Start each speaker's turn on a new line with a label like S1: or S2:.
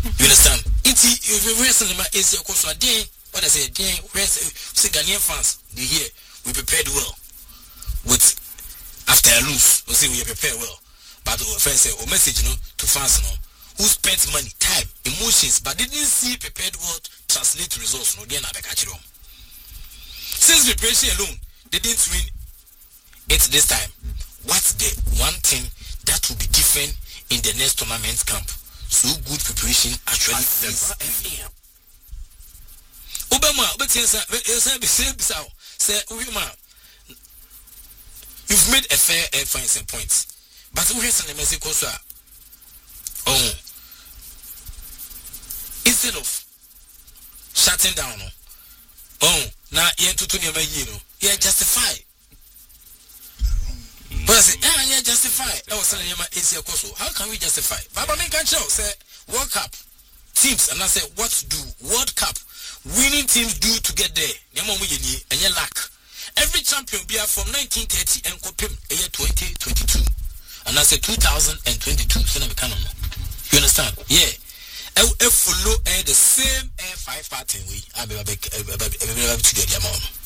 S1: You understand? It's wrestling is of course a day. What I say, day wrestling. See Ghanaian fans, they here we prepared well. With after I lose, we say we prepare well. But the friends say, oh message to fans who spent money, time, emotions, but didn't see prepared well translate to results. No, they are not catching them. Since preparation alone, they didn't win it this time. What's the one thing that will be different in the next tournament camp? So good preparation actually is. Obama, but yes, you've made a fair fine points, but who has an message also? Oh, instead of shutting down, now you're to you're justify. But I say, yeah, justify. I was telling you, how can we justify? Baba can show say World Cup teams, and I say, what do World Cup winning teams do to get there? And you lack. Every champion be from 1930 and Kopim a year 2022, and I say 2022. So you understand? Yeah. I follow the same 5 party we. I be to get the amount.